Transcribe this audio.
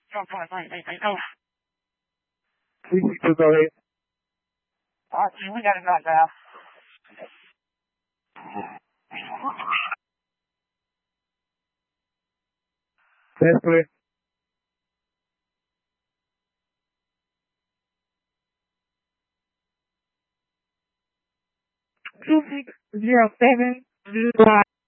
Please to go ahead. We got it knocked down. That's clear. Two 607